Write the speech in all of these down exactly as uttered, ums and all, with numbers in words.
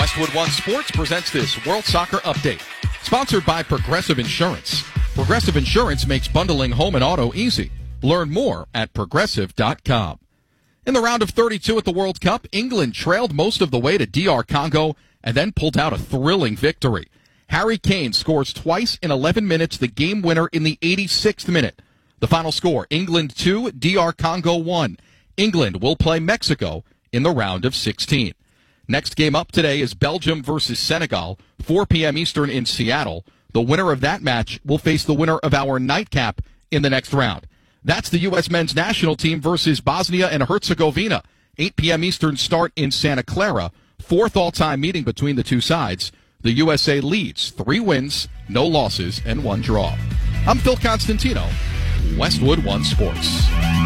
Westwood One Sports presents this World Soccer Update. Sponsored by Progressive Insurance. Progressive Insurance makes bundling home and auto easy. Learn more at progressive dot com. In the round of thirty-two at the World Cup, England trailed most of the way to D R Congo and then pulled out a thrilling victory. Harry Kane scores twice in eleven minutes, the game winner in the eighty-sixth minute. The final score, England two, D R Congo one. England will play Mexico in the round of sixteen. Next game up today is Belgium versus Senegal, four p.m. Eastern in Seattle. The winner of that match will face the winner of our nightcap in the next round. That's the U S men's national team versus Bosnia and Herzegovina. eight p.m. Eastern start in Santa Clara. Fourth all-time meeting between the two sides. The U S A leads three wins, no losses, and one draw. I'm Phil Constantino, Westwood One Sports.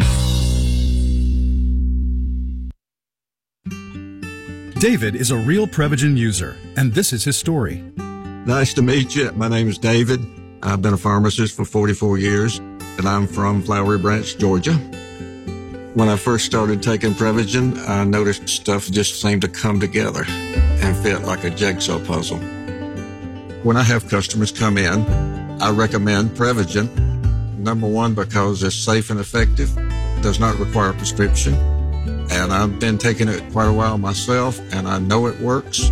David is a real Prevagen user, and this is his story. Nice to meet you. My name is David. I've been a pharmacist for forty-four years, and I'm from Flowery Branch, Georgia. When I first started taking Prevagen, I noticed stuff just seemed to come together and fit like a jigsaw puzzle. When I have customers come in, I recommend Prevagen. Number one, because it's safe and effective, does not require a prescription, and I've been taking it quite a while myself, and I know it works.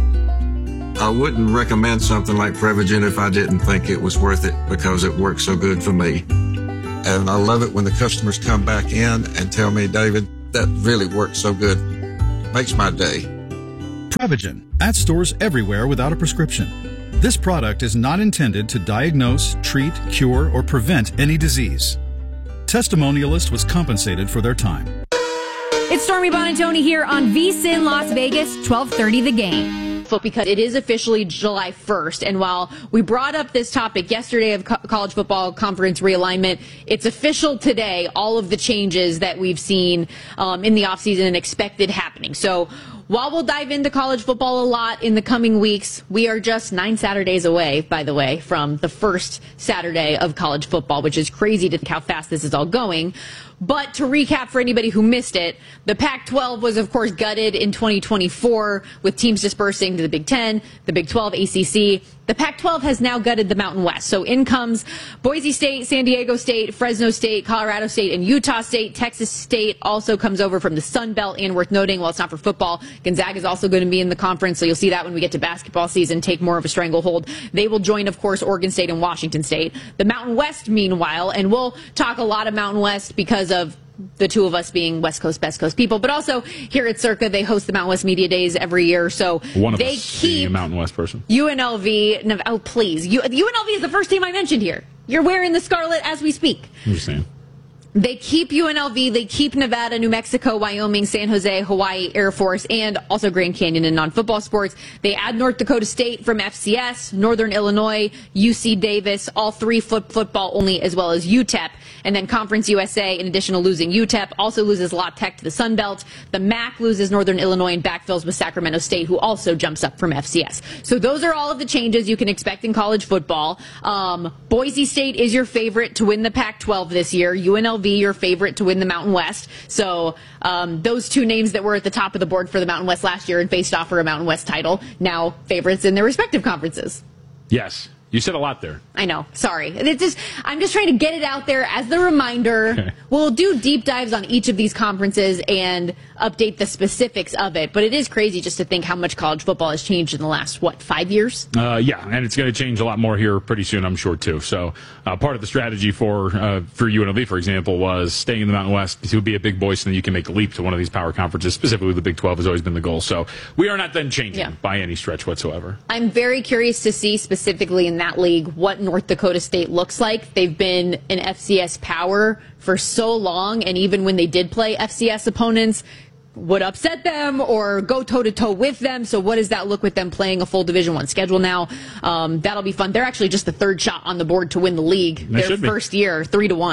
I wouldn't recommend something like Prevagen if I didn't think it was worth it because it works so good for me. And I love it when the customers come back in and tell me, David, that really works so good. Makes my day. Prevagen, at stores everywhere without a prescription. This product is not intended to diagnose, treat, cure, or prevent any disease. Testimonialist was compensated for their time. It's Stormy Bonatoni here on VSiN Las Vegas, twelve thirty The Game. Because it is officially July first, and while we brought up this topic yesterday of co- college football conference realignment, it's official today, all of the changes that we've seen um, in the offseason and expected happening. So while we'll dive into college football a lot in the coming weeks, we are just nine Saturdays away, by the way, from the first Saturday of college football, which is crazy to think how fast this is all going. But to recap for anybody who missed it, the Pac twelve was, of course, gutted in twenty twenty-four with teams dispersing to the Big Ten, the Big twelve, A C C. The Pac twelve has now gutted the Mountain West. So in comes Boise State, San Diego State, Fresno State, Colorado State, and Utah State. Texas State also comes over from the Sun Belt. And worth noting, while it's not for football, Gonzaga is also going to be in the conference. So you'll see that when we get to basketball season, take more of a stranglehold. They will join, of course, Oregon State and Washington State. The Mountain West, meanwhile, and we'll talk a lot of Mountain West because of the two of us being West Coast, Best Coast people, but also here at Circa, they host the Mountain West Media Days every year. So one of they us keep being a Mountain West person. U N L V. Oh, please. U N L V is the first team I mentioned here. You're wearing the scarlet as we speak. I'm just saying. They keep U N L V, they keep Nevada, New Mexico, Wyoming, San Jose, Hawaii, Air Force, and also Grand Canyon in non-football sports. They add North Dakota State from F C S, Northern Illinois, U C Davis, all three foot football only, as well as U T E P. And then Conference U S A, in addition to losing U T E P, also loses La Tech to the Sun Belt. The M A C loses Northern Illinois and backfills with Sacramento State, who also jumps up from F C S. So those are all of the changes you can expect in college football. Um, Boise State is your favorite to win the Pac twelve this year. U N L V, your favorite to win the Mountain West. So um, those two names that were at the top of the board for the Mountain West last year and faced off for a Mountain West title, now favorites in their respective conferences. Yes. You said a lot there. I know. Sorry. It's just, I'm just trying to get it out there as the reminder. Okay. We'll do deep dives on each of these conferences and update the specifics of it. But it is crazy just to think how much college football has changed in the last, what, five years? Uh, yeah, and it's going to change a lot more here pretty soon, I'm sure, too. So uh, part of the strategy for uh, for U N L V, for example, was staying in the Mountain West to be a big boy so that you can make a leap to one of these power conferences. Specifically, the Big twelve has always been the goal. So we are not done changing yeah. by any stretch whatsoever. I'm very curious to see specifically in that league what North Dakota State looks like. They've been an F C S power for so long, and even when they did play F C S opponents, would upset them or go toe-to-toe with them. So what does that look with them playing a full Division One schedule now? Um, that'll be fun. They're actually just the third shot on the board to win the league. They Their first year, three to one.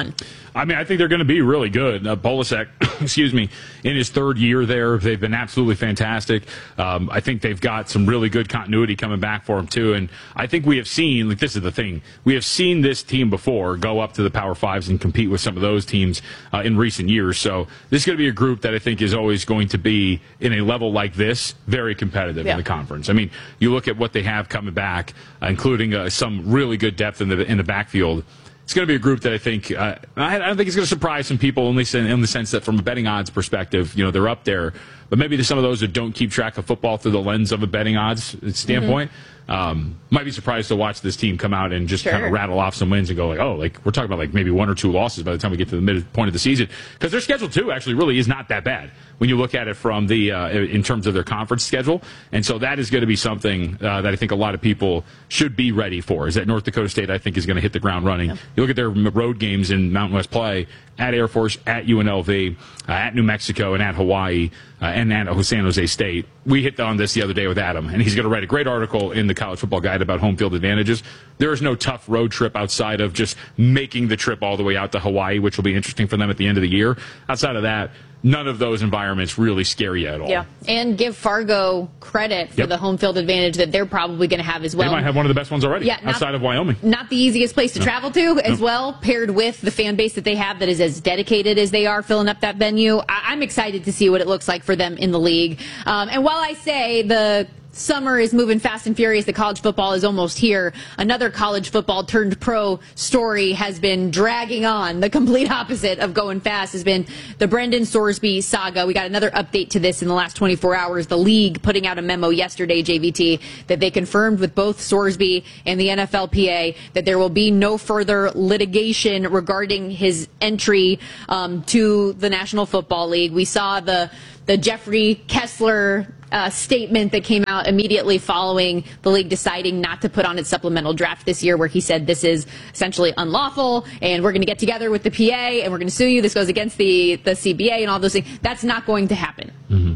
I mean, I think they're going to be really good. Uh, Polasek, excuse me, in his third year there, they've been absolutely fantastic. Um, I think they've got some really good continuity coming back for him, too. And I think we have seen, like, this is the thing, we have seen this team before go up to the Power Fives and compete with some of those teams uh, in recent years. So this is going to be a group that I think is always going to be, in a level like this, very competitive yeah. in the conference. I mean, you look at what they have coming back, uh, including uh, some really good depth in the in the backfield. It's going to be a group that I think, uh, I don't think it's going to surprise some people, only in, in the sense that from a betting odds perspective, you know, they're up there. But maybe to some of those that don't keep track of football through the lens of a betting odds standpoint, mm-hmm. um, might be surprised to watch this team come out and just sure. kind of rattle off some wins and go like, oh, like we're talking about like maybe one or two losses by the time we get to the midpoint of the season. Because their schedule, too, actually really is not that bad when you look at it from the uh, in terms of their conference schedule. And so that is going to be something uh, that I think a lot of people should be ready for, is that North Dakota State, I think, is going to hit the ground running. Yeah. You look at their road games in Mountain West play, at Air Force, at U N L V, uh, at New Mexico, and at Hawaii, uh, and at San Jose State. We hit on this the other day with Adam, and he's going to write a great article in the College Football Guide about home field advantages. There is no tough road trip outside of just making the trip all the way out to Hawaii, which will be interesting for them at the end of the year. Outside of that, none of those environments really scare you at all. Yeah, and give Fargo credit for yep. the home field advantage that they're probably going to have as well. They might have one of the best ones already, yeah, outside not, of Wyoming. Not the easiest place to no. travel to as no. well, paired with the fan base that they have that is as dedicated as they are filling up that venue. I- I'm excited to see what it looks like for them in the league. Um, and while I say the summer is moving fast and furious, the college football is almost here, another college football turned pro story has been dragging on. The complete opposite of going fast has been the Brendan Sorsby saga. We got another update to this in the last twenty-four hours. The league putting out a memo yesterday, J V T, that they confirmed with both Sorsby and the N F L P A that there will be no further litigation regarding his entry um, to the National Football League. We saw the the Jeffrey Kessler uh, statement that came out immediately following the league deciding not to put on its supplemental draft this year, where he said this is essentially unlawful and we're going to get together with the P A and we're going to sue you. This goes against the, the C B A and all those things. That's not going to happen. Mm-hmm.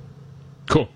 Cool.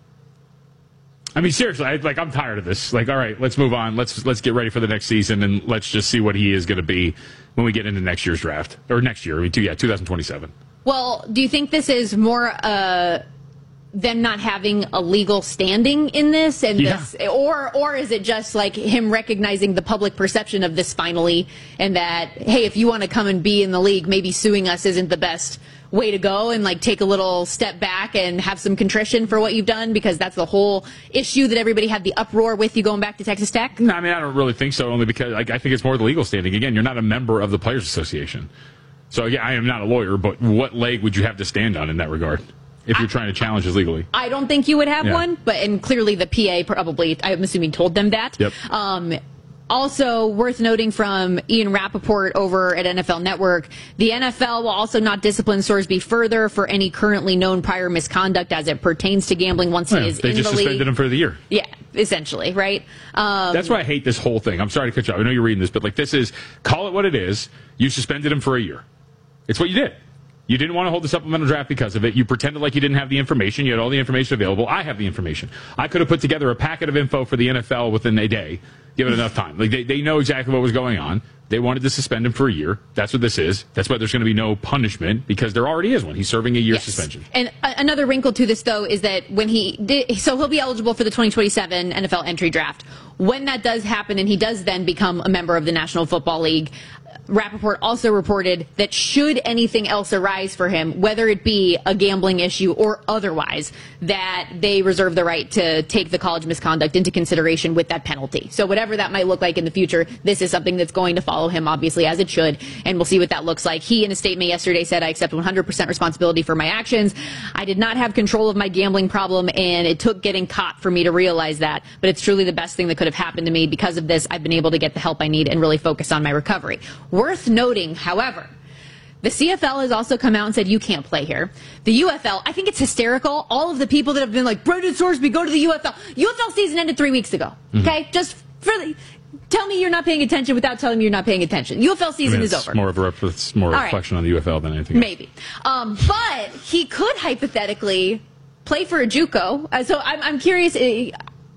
I mean, seriously, I, like I'm tired of this. Like, all right, let's move on. Let's let's get ready for the next season and let's just see what he is going to be when we get into next year's draft or next year. I mean, two, yeah, twenty twenty-seven. Well, do you think this is more uh, them not having a legal standing in this, and yeah. this, or or is it just like him recognizing the public perception of this finally, and that hey, if you want to come and be in the league, maybe suing us isn't the best way to go, and like take a little step back and have some contrition for what you've done, because that's the whole issue that everybody had the uproar with you going back to Texas Tech? No, I mean, I don't really think so, only because like, I think it's more the legal standing. Again, you're not a member of the Players Association. So, yeah, I am not a lawyer, but what leg would you have to stand on in that regard if you're trying to challenge this legally? I don't think you would have yeah. one, but and clearly the P A probably, I'm assuming, told them that. Yep. Um, also, worth noting from Ian Rappaport over at N F L Network, the N F L will also not discipline Sorsby further for any currently known prior misconduct as it pertains to gambling once yeah, he is in the league. They just suspended him for the year. Yeah, essentially, right? Um, That's why I hate this whole thing. I'm sorry to cut you off. I know you're reading this, but like this is, call it what it is. You suspended him for a year. It's what you did. You didn't want to hold the supplemental draft because of it. You pretended like you didn't have the information. You had all the information available. I have the information. I could have put together a packet of info for the N F L within a day, give it enough time. Like they, they know exactly what was going on. They wanted to suspend him for a year. That's what this is. That's why there's going to be no punishment, because there already is one. He's serving a year yes. suspension. And uh, another wrinkle to this, though, is that when he did, so he'll be eligible for the twenty twenty-seven N F L entry draft. When that does happen and he does then become a member of the National Football League, Rappaport also reported that should anything else arise for him, whether it be a gambling issue or otherwise, that they reserve the right to take the college misconduct into consideration with that penalty. So whatever that might look like in the future, this is something that's going to follow him, obviously, as it should, and we'll see what that looks like. He, in a statement yesterday, said, I accept one hundred percent responsibility for my actions. I did not have control of my gambling problem, and it took getting caught for me to realize that, but it's truly the best thing that could have happened to me. Because of this, I've been able to get the help I need and really focus on my recovery. Worth noting, however, the C F L has also come out and said you can't play here. The U F L, I think it's hysterical. All of the people that have been like, Brendan Sorsby, go to the U F L. U F L season ended three weeks ago. Mm-hmm. Okay? Just for the, tell me you're not paying attention without telling me you're not paying attention. U F L season I mean, is over. More of a rep- it's more a reflection right. on the U F L than anything else. Maybe. Um, but he could hypothetically play for a JUCO. Uh, so I'm, I'm curious. Uh,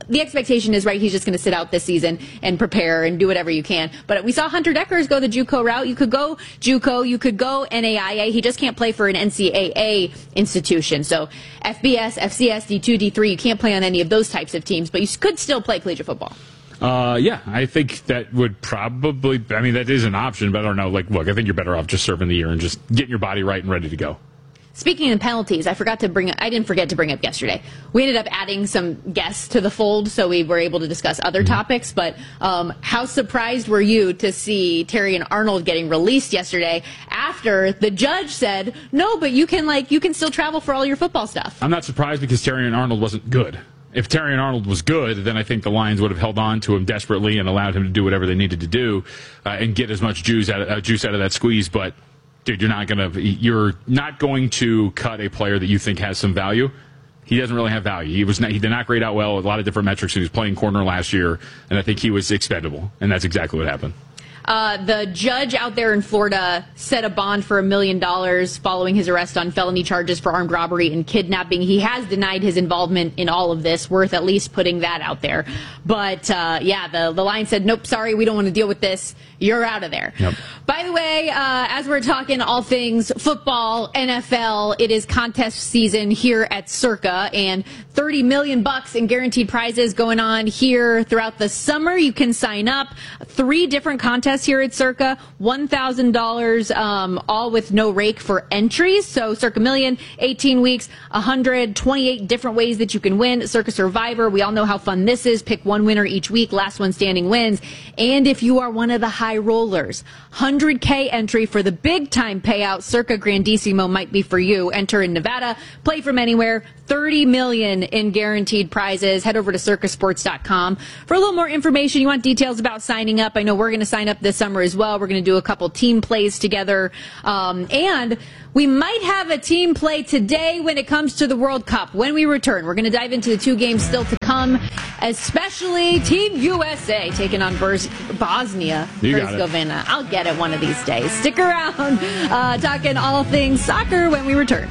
the expectation is, right, he's just going to sit out this season and prepare and do whatever you can. But we saw Hunter Deckers go the JUCO route. You could go JUCO, you could go N A I A. He just can't play for an N C A A institution. So F B S, F C S, D two, D three, you can't play on any of those types of teams, but you could still play collegiate football. Uh, yeah, I think that would probably, I mean, that is an option, but I don't know. Like, look, I think you're better off just serving the year and just getting your body right and ready to go. Speaking of penalties, I forgot to bring I didn't forget to bring up yesterday. We ended up adding some guests to the fold, so we were able to discuss other mm-hmm. topics. But um, how surprised were you to see Terrion Arnold getting released yesterday after the judge said, no, but you can like you can still travel for all your football stuff? I'm not surprised because Terrion Arnold wasn't good. If Terrion Arnold was good, then I think the Lions would have held on to him desperately and allowed him to do whatever they needed to do uh, and get as much juice out of, uh, juice out of that squeeze. But dude, you're not gonna you're not going to cut a player that you think has some value. He doesn't really have value. He was not, he did not grade out well with a lot of different metrics. He was playing corner last year, and I think he was expendable, and that's exactly what happened. Uh, the judge out there in Florida set a bond for a million dollars following his arrest on felony charges for armed robbery and kidnapping. He has denied his involvement in all of this, worth at least putting that out there. But, uh, yeah, the, the line said, nope, sorry, we don't want to deal with this. You're out of there. Yep. By the way, uh, as we're talking all things football, N F L, it is contest season here at Circa, and thirty million bucks in guaranteed prizes going on here throughout the summer. You can sign up. Three different contests here at Circa, one thousand dollars, um, all with no rake for entries. So Circa Million, eighteen weeks, one hundred twenty-eight different ways that you can win. Circa Survivor, we all know how fun this is. Pick one winner each week. Last one standing wins. And if you are one of the high rollers, one hundred K entry for the big time payout. Circa Grandissimo might be for you. Enter in Nevada. Play from anywhere. thirty million in guaranteed prizes. Head over to circa sports dot com for a little more information. You want details about signing up? I know we're going to sign up this summer as well. We're going to do a couple team plays together. Um, and we might have a team play today when it comes to the World Cup. When we return, we're going to dive into the two games still to come, especially Team U S A taking on Bers- Bosnia Herzegovina. I'll get it one of these days. Stick around. Uh, talking all things soccer when we return.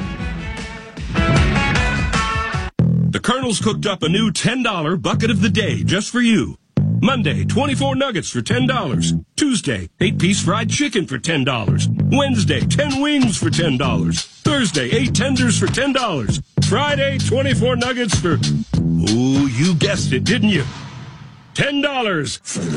The Colonel's cooked up a new ten dollar bucket of the day just for you. Monday, twenty-four nuggets for ten dollars. Tuesday, eight piece fried chicken for ten dollars. Wednesday, ten wings for ten dollars. Thursday, eight tenders for ten dollars. Friday, twenty-four nuggets for... Oh, you guessed it, didn't you? ten dollars.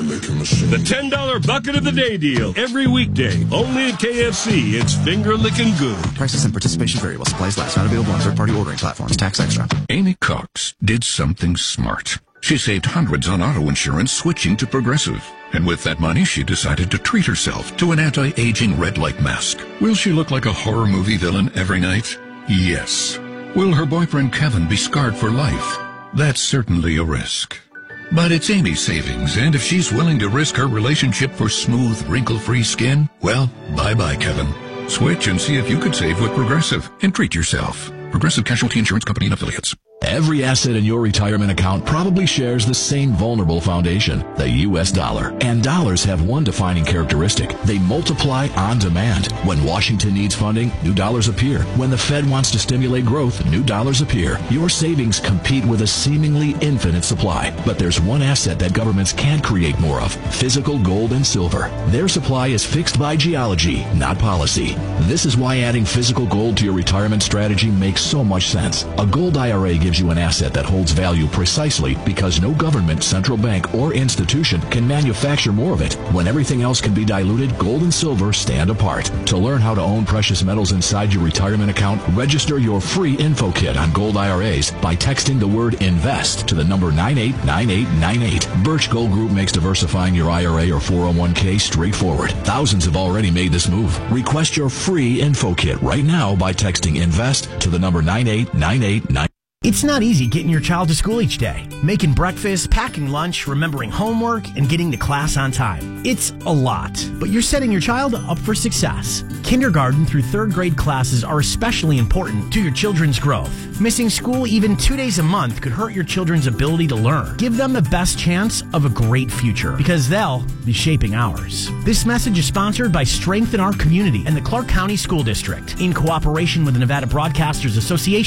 The ten dollar bucket of the day deal. Every weekday. Only at K F C. It's finger-licking good. Prices and participation vary while supplies last. Not available on third-party ordering platforms. Tax extra. Amy Cox did something smart. She saved hundreds on auto insurance switching to Progressive. And with that money, she decided to treat herself to an anti-aging red light mask. Will she look like a horror movie villain every night? Yes. Will her boyfriend Kevin be scarred for life? That's certainly a risk. But it's Amy's savings, and if she's willing to risk her relationship for smooth, wrinkle-free skin, well, bye-bye, Kevin. Switch and see if you could save with Progressive and treat yourself. Progressive Casualty Insurance Company and Affiliates. Every asset in your retirement account probably shares the same vulnerable foundation, the U S dollar. And dollars have one defining characteristic. They multiply on demand. When Washington needs funding, new dollars appear. When the Fed wants to stimulate growth, new dollars appear. Your savings compete with a seemingly infinite supply. But there's one asset that governments can't create more of, physical gold and silver. Their supply is fixed by geology, not policy. This is why adding physical gold to your retirement strategy makes so much sense. A gold I R A gives you an asset that holds value precisely because no government, central bank, or institution can manufacture more of it. When everything else can be diluted, gold and silver stand apart. To learn how to own precious metals inside your retirement account, register your free info kit on gold I R As by texting the word INVEST to the number nine eight nine eight nine eight. Birch Gold Group makes diversifying your I R A or four oh one k straightforward. Thousands have already made this move. Request your free info kit right now by texting INVEST to the number nine eight nine eight nine eight. It's not easy getting your child to school each day. Making breakfast, packing lunch, remembering homework, and getting to class on time. It's a lot, but you're setting your child up for success. Kindergarten through third grade classes are especially important to your children's growth. Missing school even two days a month could hurt your children's ability to learn. Give them the best chance of a great future, because they'll be shaping ours. This message is sponsored by Strength in Our Community and the Clark County School District, in cooperation with the Nevada Broadcasters Association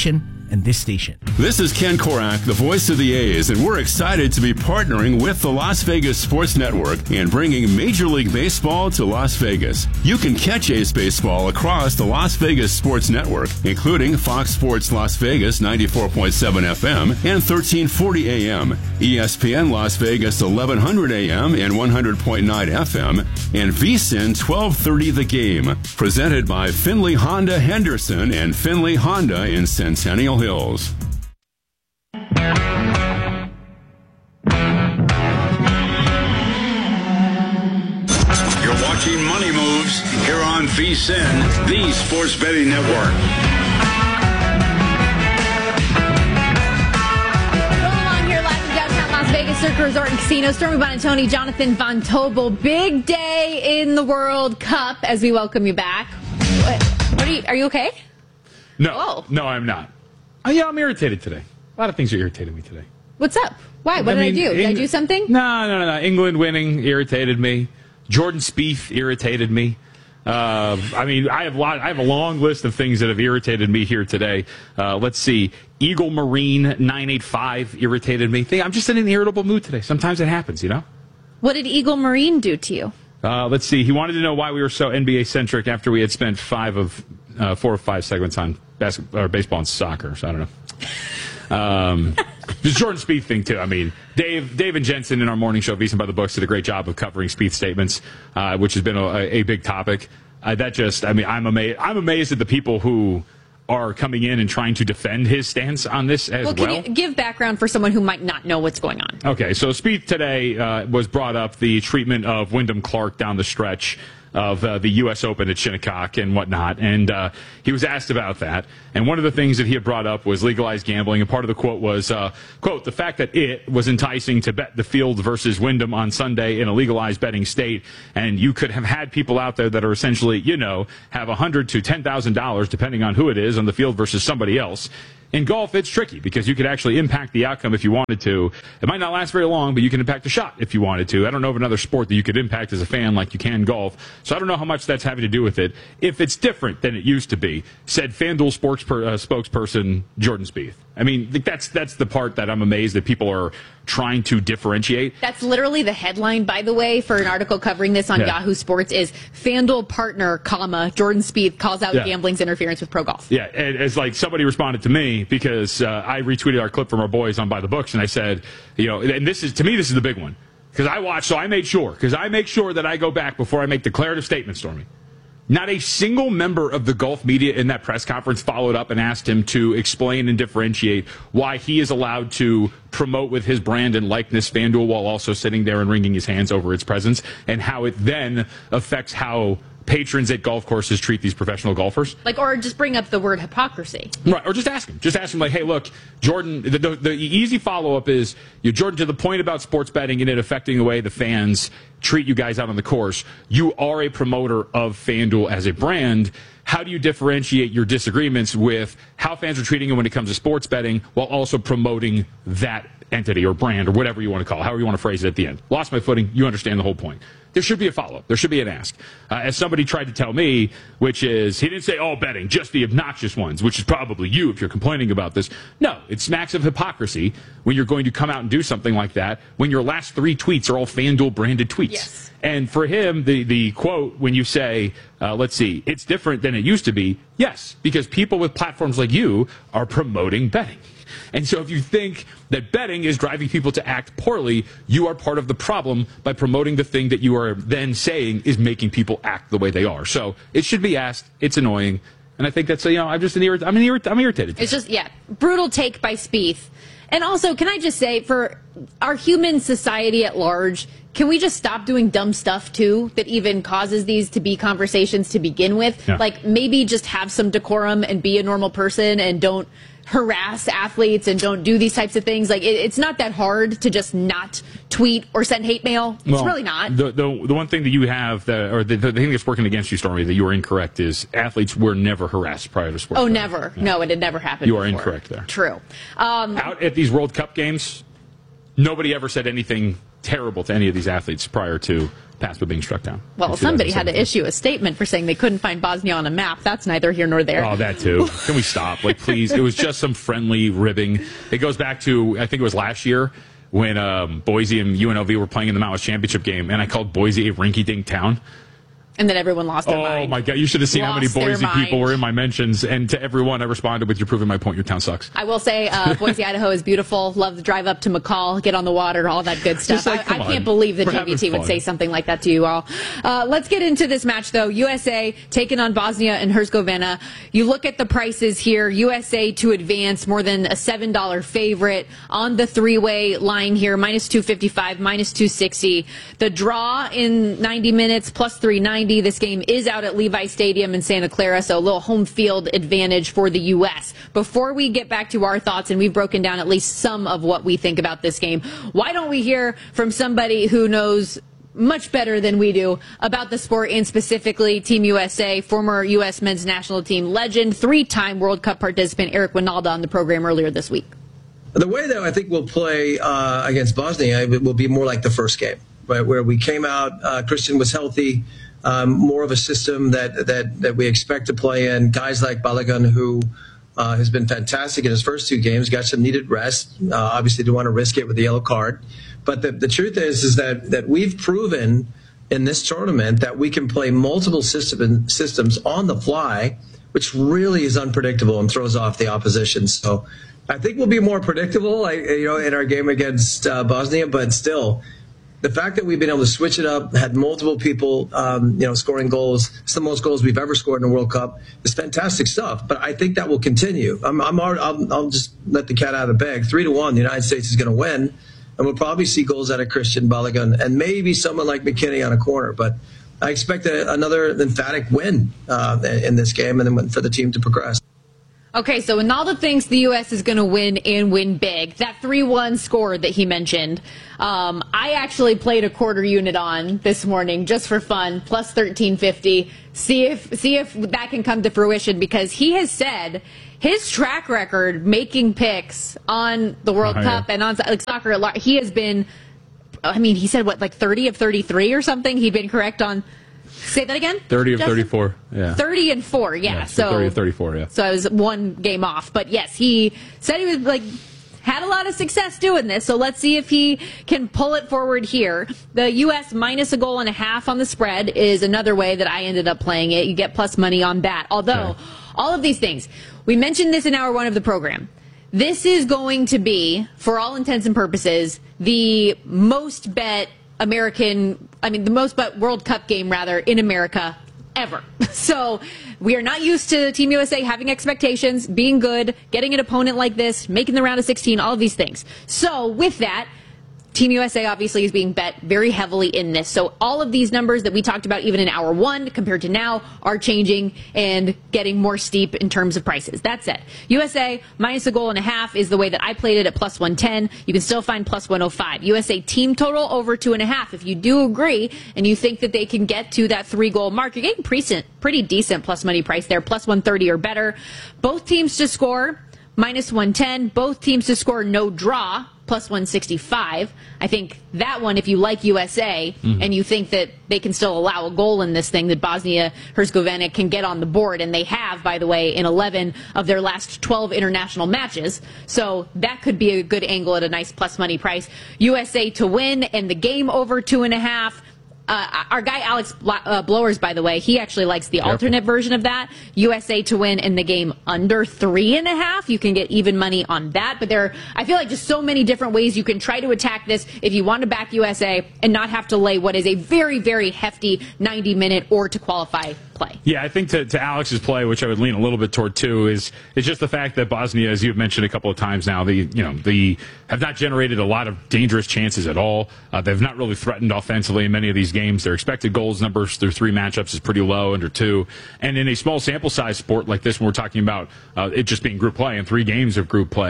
and this station. This is Ken Korak, the voice of the A's, and we're excited to be partnering with the Las Vegas Sports Network in bringing Major League Baseball to Las Vegas. You can catch A's baseball across the Las Vegas Sports Network, including Fox Sports Las Vegas ninety-four point seven F M and thirteen forty A M, E S P N Las Vegas eleven hundred A M and one hundred point nine F M, and V S I N twelve thirty The Game, presented by Finley Honda Henderson and Finley Honda in Centennial Hills. You're watching Money Moves here on V S I N, the Sports Betting Network. Vegas Circuit Resort and Casino. Stormy Buonantony, Jonathan Von Tobel. Big day in the World Cup as we welcome you back. What, what are you? Are you okay? No, oh. no, I'm not. Oh, yeah, I'm irritated today. A lot of things are irritating me today. What's up? Why? What I did mean, I do? Did Eng- I do something? No, no, no. England winning irritated me. Jordan Spieth irritated me. Uh, I mean, I have a lot. I have a long list of things that have irritated me here today. Uh, let's see. Eagle Marine nine eight five irritated me. I'm just in an irritable mood today. Sometimes it happens, you know? What did Eagle Marine do to you? Uh, let's see. He wanted to know why we were so N B A-centric after we had spent five of uh, four or five segments on basketball, or baseball and soccer. So I don't know. Um, the Jordan Spieth thing, too. I mean, Dave Dave and Jensen in our morning show, V S I N by the Books, did a great job of covering Spieth statements, uh, which has been a, a big topic. Uh, that just, I mean, I'm amazed. I'm amazed at the people who are coming in and trying to defend his stance on this as well. Well, can you give background for someone who might not know what's going on? Okay, so Spieth today uh, was brought up the treatment of Wyndham Clark down the stretch of uh, the U S Open at Shinnecock and whatnot, and uh, he was asked about that. And one of the things that he had brought up was legalized gambling, and part of the quote was, uh, quote, the fact that it was enticing to bet the field versus Wyndham on Sunday in a legalized betting state, and you could have had people out there that are essentially, you know, have one hundred thousand dollars to ten thousand dollars, depending on who it is, on the field versus somebody else. In golf, it's tricky because you could actually impact the outcome if you wanted to. It might not last very long, but you can impact the shot if you wanted to. I don't know of another sport that you could impact as a fan like you can golf. So I don't know how much that's having to do with it. If it's different than it used to be, said FanDuel sports per, uh, spokesperson Jordan Spieth. I mean, that's that's the part that I'm amazed that people are trying to differentiate. That's literally the headline, by the way, for an article covering this on yeah. Yahoo Sports is FanDuel partner, comma, Jordan Spieth calls out yeah. gambling's interference with pro golf. Yeah, and it's like somebody responded to me because uh, I retweeted our clip from our boys on By the Books, and I said, you know, and this is, to me, this is the big one. Because I watched, so I made sure, because I make sure that I go back before I make declarative statements, Stormy. Not a single member of the golf media in that press conference followed up and asked him to explain and differentiate why he is allowed to promote with his brand and likeness FanDuel while also sitting there and wringing his hands over its presence, and how it then affects how patrons at golf courses treat these professional golfers. Like, or just bring up the word hypocrisy. Right, or just ask him. Just ask him, like, hey, look, Jordan, the, the, the easy follow-up is, you Jordan, to the point about sports betting and it affecting the way the fans treat you guys out on the course, you are a promoter of FanDuel as a brand. How do you differentiate your disagreements with how fans are treating you when it comes to sports betting while also promoting that entity or brand or whatever you want to call it, however you want to phrase it at the end? Lost my footing. You understand the whole point. There should be a follow-up. There should be an ask. Uh, as somebody tried to tell me, which is, he didn't say all betting, just the obnoxious ones, which is probably you if you're complaining about this. No, it smacks of hypocrisy when you're going to come out and do something like that when your last three tweets are all FanDuel-branded tweets. Yes. And for him, the, the quote, when you say, uh, let's see, it's different than it used to be, yes, because people with platforms like you are promoting betting. And so if you think that betting is driving people to act poorly, you are part of the problem by promoting the thing that you are then saying is making people act the way they are. So it should be asked. It's annoying. And I think that's, you know, I'm just an irrit- I'm, an irrit- I'm irritated. It's just, yeah, brutal take by Spieth. And also, can I just say, for our human society at large, can we just stop doing dumb stuff, too, that even causes these to be conversations to begin with? Yeah. Like, maybe just have some decorum and be a normal person and don't harass athletes and don't do these types of things. Like, it, it's not that hard to just not tweet or send hate mail. It's well, really not. The, the the one thing that you have, that, or the, the thing that's working against you, Stormy, that you are incorrect is athletes were never harassed prior to sports. Oh, betting. never. Yeah. No, it had never happened You are before. incorrect there. True. Um, Out at these World Cup games, nobody ever said anything terrible to any of these athletes prior to PASPA being struck down. Well, somebody had to issue a statement for saying they couldn't find Bosnia on a map. That's neither here nor there. Oh, that too. Can we stop? Like, please. It was just some friendly ribbing. It goes back to, I think it was last year when um, Boise and U N L V were playing in the Mountain West Championship game, and I called Boise a rinky-dink town. And then everyone lost their oh, mind. Oh, my God. You should have seen lost how many Boise people mind. were in my mentions. And to everyone, I responded with, you're proving my point. Your town sucks. I will say uh, Boise, Idaho is beautiful. Love the drive up to McCall, get on the water, all that good stuff. Like, I, I can't on. believe the We're J V T would fun. say something like that to you all. Uh, let's get into this match, though. U S A taking on Bosnia and Herzegovina. You look at the prices here. U S A to advance, more than a seven dollar favorite on the three-way line here, minus two fifty-five, minus two sixty. The draw in ninety minutes, plus three ninety. This game is out at Levi Stadium in Santa Clara, so a little home field advantage for the U S. Before we get back to our thoughts, and we've broken down at least some of what we think about this game, why don't we hear from somebody who knows much better than we do about the sport, and specifically Team U S A, former U S men's national team legend, three-time World Cup participant Eric Winalda on the program earlier this week. The way that I think we'll play uh, against Bosnia, it will be more like the first game, right, where we came out, uh, Christian was healthy, Um, more of a system that, that, that we expect to play in. Guys like Balogun, who uh, has been fantastic in his first two games, got some needed rest. Uh, obviously, didn't want to risk it with the yellow card. But the, the truth is, is that, that we've proven in this tournament that we can play multiple system, systems on the fly, which really is unpredictable and throws off the opposition. So I think we'll be more predictable, like, you know, in our game against uh, Bosnia, but still, the fact that we've been able to switch it up, had multiple people, um, you know, scoring goals, it's the most goals we've ever scored in a World Cup. It's fantastic stuff, but I think that will continue. I'm, I'm, I'll, I'll just let the cat out of the bag. Three to one, the United States is going to win, and we'll probably see goals out of Christian, Balogun, and maybe someone like McKinney on a corner. But I expect a, another emphatic win uh, in this game, and then for the team to progress. Okay, so Winalda thinks the U S is going to win and win big. That three one score that he mentioned, um, I actually played a quarter unit on this morning just for fun, plus thirteen fifty. See if see if that can come to fruition, because he has said his track record making picks on the World oh, Cup yeah. and on like soccer, he has been, I mean, he said what, like thirty of thirty-three or something? He'd been correct on. Say that again? thirty of Justin? thirty-four, yeah. thirty and four, yeah. yeah so, so thirty of thirty-four, yeah. So I was one game off. But yes, he said he was like, had a lot of success doing this. So let's see if he can pull it forward here. The U S minus a goal and a half on the spread is another way that I ended up playing it. You get plus money on that. Although, okay. all of these things, we mentioned this in hour one of the program. This is going to be, for all intents and purposes, the most bet American, I mean, the most bet World Cup game, rather, in America ever. So we are not used to Team U S A having expectations, being good, getting an opponent like this, making the round of sixteen, all of these things. So with that, Team U S A obviously is being bet very heavily in this. So all of these numbers that we talked about even in hour one compared to now are changing and getting more steep in terms of prices. That said, U S A minus a goal and a half is the way that I played it at plus one ten. You can still find plus one oh five. U S A team total over two and a half. If you do agree and you think that they can get to that three goal mark, you're getting pretty, pretty decent plus money price there, plus one thirty or better. Both teams to score, minus one ten. Both teams to score no draw, plus one sixty-five. I think that one, if you like U S A mm-hmm. and you think that they can still allow a goal in this thing, that Bosnia-Herzegovina can get on the board, and they have, by the way, in eleven of their last twelve international matches. So that could be a good angle at a nice plus money price. U S A to win and the game over two and a half. Uh, our guy Alex uh, Blowers, by the way, he actually likes the Careful. alternate version of that. U S A to win in the game under three and a half. You can get even money on that. But there are, I feel like, just so many different ways you can try to attack this if you want to back U S A and not have to lay what is a very, very hefty ninety minute or to qualify play. Yeah, I think to, to Alex's play, which I would lean a little bit toward too, is it's just the fact that Bosnia, as you've mentioned a couple of times now, the you know the have not generated a lot of dangerous chances at all. Uh, they've not really threatened offensively in many of these games. Their expected goals numbers through three matchups is pretty low, under two. And in a small sample size sport like this, when we're talking about uh, it just being group play and three games of group play,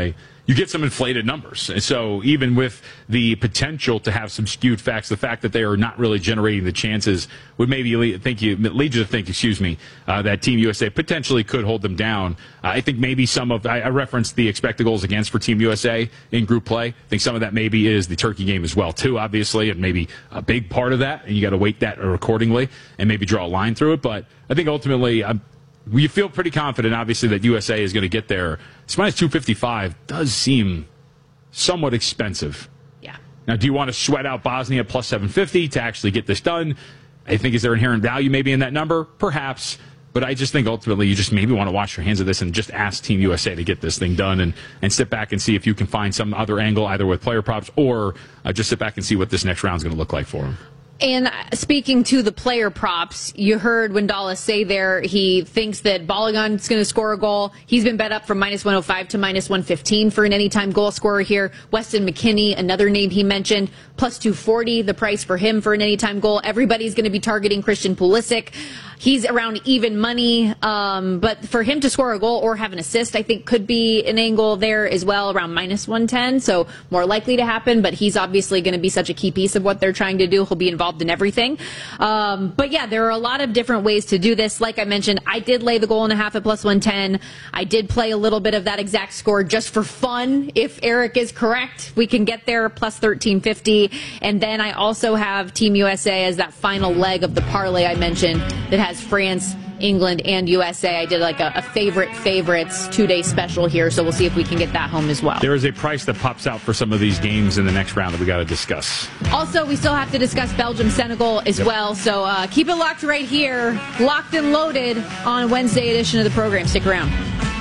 you get some inflated numbers. And so even with the potential to have some skewed facts, the fact that they are not really generating the chances would maybe lead, think you, lead you to think, excuse me, uh, that Team U S A potentially could hold them down. Uh, I think maybe some of, I, I referenced the expected goals against for Team U S A in group play. I think some of that maybe is the Turkey game as well, too, obviously, and maybe a big part of that, and you got to weight that accordingly and maybe draw a line through it. But I think ultimately, I'm, we feel pretty confident, obviously, that U S A is going to get there. This minus two fifty-five does seem somewhat expensive. Yeah. Now, do you want to sweat out Bosnia plus seven fifty to actually get this done? I think, is there inherent value maybe in that number? Perhaps. But I just think ultimately you just maybe want to wash your hands of this and just ask Team U S A to get this thing done and, and sit back and see if you can find some other angle, either with player props or uh, just sit back and see what this next round is going to look like for them. And speaking to the player props, you heard Wendala say there he thinks that Balogun's going to score a goal. He's been bet up from minus one oh five to minus one fifteen for an anytime goal scorer here. Weston McKennie, another name he mentioned, plus two forty, the price for him for an anytime goal. Everybody's going to be targeting Christian Pulisic. He's around even money, um, but for him to score a goal or have an assist, I think could be an angle there as well, around minus one ten, so more likely to happen, but he's obviously going to be such a key piece of what they're trying to do. He'll be involved in everything. Um, but yeah, there are a lot of different ways to do this. Like I mentioned, I did lay the goal and a half at plus one ten. I did play a little bit of that exact score just for fun. If Eric is correct, we can get there plus thirteen fifty. And then I also have Team U S A as that final leg of the parlay I mentioned that has France, England, and U S A. I did like a, a favorite favorites two-day special here, so we'll see if we can get that home as well. There is a price that pops out for some of these games in the next round that we got to discuss. Also, we still have to discuss Belgium-Senegal as yep. well, so uh, keep it locked right here, locked and loaded on Wednesday edition of the program. Stick around.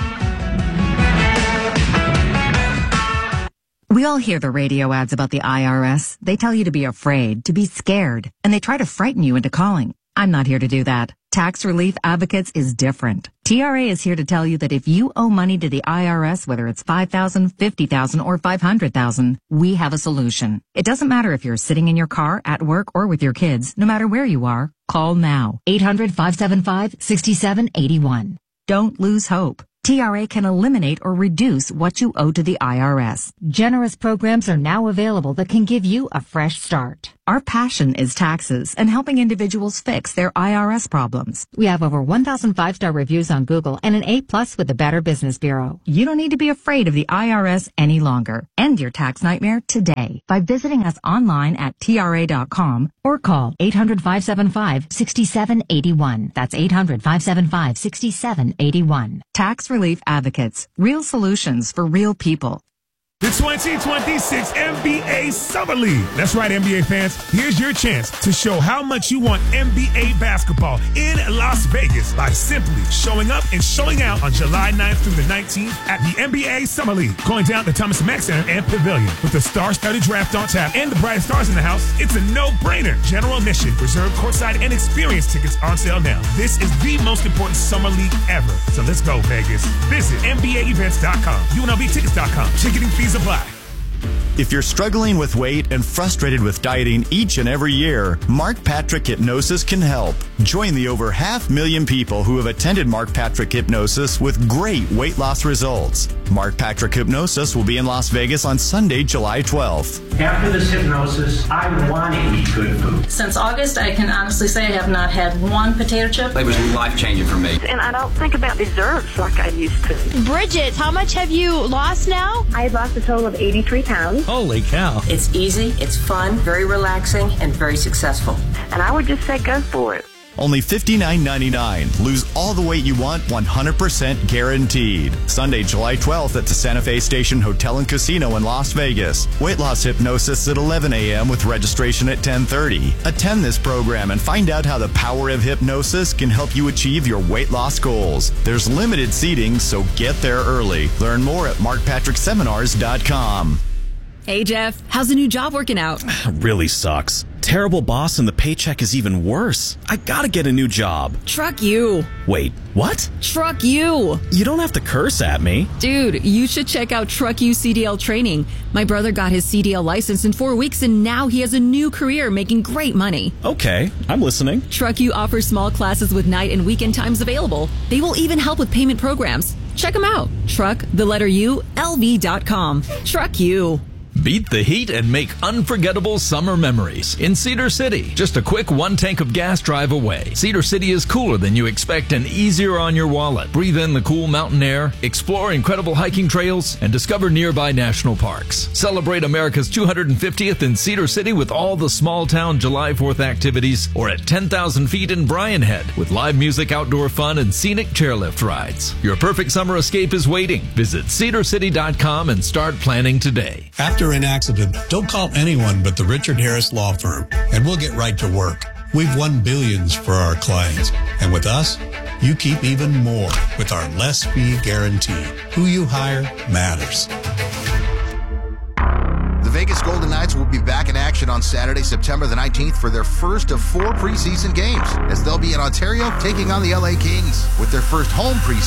We all hear the radio ads about the I R S. They tell you to be afraid, to be scared, and they try to frighten you into calling. I'm not here to do that. Tax Relief Advocates is different. T R A is here to tell you that if you owe money to the I R S, whether it's five thousand dollars, fifty thousand dollars, or five hundred thousand dollars, we have a solution. It doesn't matter if you're sitting in your car, at work, or with your kids. No matter where you are, call now. eight hundred, five seven five, six seven eight one. Don't lose hope. T R A can eliminate or reduce what you owe to the I R S. Generous programs are now available that can give you a fresh start. Our passion is taxes and helping individuals fix their I R S problems. We have over one thousand five-star reviews on Google and an A plus with the Better Business Bureau. You don't need to be afraid of the I R S any longer. End your tax nightmare today by visiting us online at T R A dot com or call eight hundred, five seven five, six seven eight one. That's eight hundred, five seven five, six seven eight one. Tax Relief Advocates. Real solutions for real people. The twenty twenty-six N B A Summer League. That's right, N B A fans. Here's your chance to show how much you want N B A basketball in Las Vegas by simply showing up and showing out on July ninth through the nineteenth at the N B A Summer League. Going down to Thomas Mack Center and Pavilion. With the star-studded draft on tap and the brightest stars in the house, it's a no-brainer. General admission, reserved courtside, and experience tickets on sale now. This is the most important summer league ever. So let's go, Vegas. Visit N B A events dot com, U N L V tickets dot com. Ticketing fees apply. If you're struggling with weight and frustrated with dieting each and every year, Mark Patrick Hypnosis can help. Join the over half million people who have attended Mark Patrick Hypnosis with great weight loss results. Mark Patrick Hypnosis will be in Las Vegas on Sunday, July twelfth. After this hypnosis, I want to eat good food. Since August, I can honestly say I have not had one potato chip. It was life-changing for me. And I don't think about desserts like I used to. Bridget, how much have you lost now? I've lost a total of eighty-three pounds. Holy cow. It's easy, it's fun, very relaxing, and very successful. And I would just say go for it. Only fifty-nine ninety-nine. Lose all the weight you want, one hundred percent guaranteed. Sunday, July twelfth at the Santa Fe Station Hotel and Casino in Las Vegas. Weight loss hypnosis at eleven a.m. with registration at ten thirty. Attend this program and find out how the power of hypnosis can help you achieve your weight loss goals. There's limited seating, so get there early. Learn more at mark patrick seminars dot com. Hey, Jeff, how's the new job working out? Really sucks. Terrible boss and the paycheck is even worse. I gotta get a new job. Truck you. Wait, what? Truck you. You don't have to curse at me. Dude, you should check out Truck You C D L training. My brother got his C D L license in four weeks and now he has a new career making great money. Okay, I'm listening. Truck You offers small classes with night and weekend times available. They will even help with payment programs. Check them out. Truck, the letter U, L V dot com. Truck U. Beat the heat and make unforgettable summer memories in Cedar City. Just a quick one tank of gas drive away. Cedar City is cooler than you expect and easier on your wallet. Breathe in the cool mountain air, explore incredible hiking trails, and discover nearby national parks. Celebrate America's two hundred fiftieth in Cedar City with all the small town July fourth activities, or at ten thousand feet in Bryan Head with live music, outdoor fun, and scenic chairlift rides. Your perfect summer escape is waiting. Visit cedar city dot com and start planning today. After an accident, don't call anyone but the Richard Harris Law Firm, and we'll get right to work. We've won billions for our clients, and with us, you keep even more with our less fee guarantee. Who you hire matters. The Vegas Golden Knights will be back in action on Saturday, September the nineteenth for their first of four preseason games, as they'll be in Ontario taking on the L A Kings. With their first home preseason